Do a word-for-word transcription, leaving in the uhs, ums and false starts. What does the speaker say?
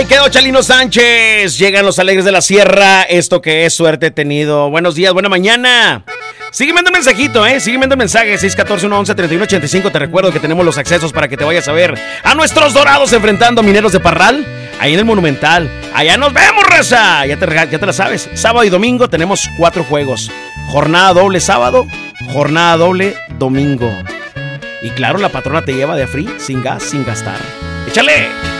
Quedó Chalino Sánchez. Llegan los alegres de la sierra. Esto que es suerte he tenido. Buenos días, buena mañana. Sigue mandando mensajito, ¿eh? Sigue mandando mensaje. seis uno cuatro, uno once, treinta y uno ochenta y cinco. Te recuerdo que tenemos los accesos para que te vayas a ver a nuestros dorados enfrentando a Mineros de Parral. Ahí en el Monumental. Allá nos vemos, raza. Ya te, ya te la sabes. Sábado y domingo tenemos cuatro juegos. Jornada doble sábado. Jornada doble domingo. Y claro, la patrona te lleva de free, sin gas, sin gastar. ¡Échale!